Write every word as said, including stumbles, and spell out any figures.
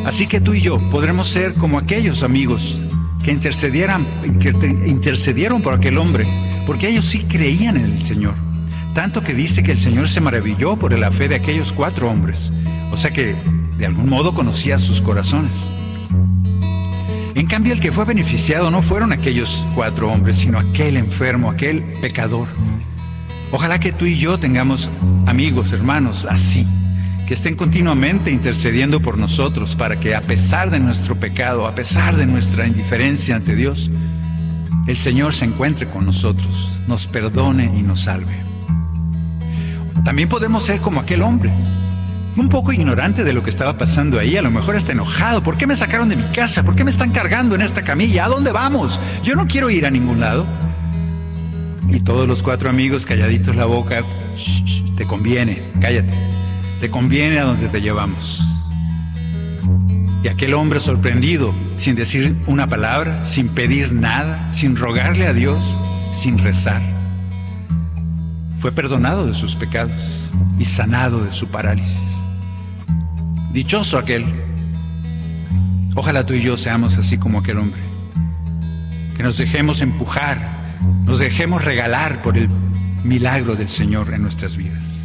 Así que tú y yo podremos ser como aquellos amigos que intercedieran, que intercedieron por aquel hombre, porque ellos sí creían en el Señor. Tanto que dice que el Señor se maravilló por la fe de aquellos cuatro hombres. O sea que de algún modo conocía sus corazones. En cambio, el que fue beneficiado no fueron aquellos cuatro hombres, sino aquel enfermo, aquel pecador. Ojalá que tú y yo tengamos amigos, hermanos, así, que estén continuamente intercediendo por nosotros para que a pesar de nuestro pecado, a pesar de nuestra indiferencia ante Dios, el Señor se encuentre con nosotros, nos perdone y nos salve. También podemos ser como aquel hombre, un poco ignorante de lo que estaba pasando ahí, a lo mejor está enojado. ¿Por qué me sacaron de mi casa? ¿Por qué me están cargando en esta camilla? ¿A dónde vamos? Yo no quiero ir a ningún lado. Y todos los cuatro amigos calladitos la boca, shh, shh, te conviene, cállate, te conviene a donde te llevamos. Y aquel hombre sorprendido, sin decir una palabra, sin pedir nada, sin rogarle a Dios, sin rezar, fue perdonado de sus pecados y sanado de su parálisis. Dichoso aquel. Ojalá tú y yo seamos así como aquel hombre, que nos dejemos empujar, nos dejemos regalar por el milagro del Señor en nuestras vidas.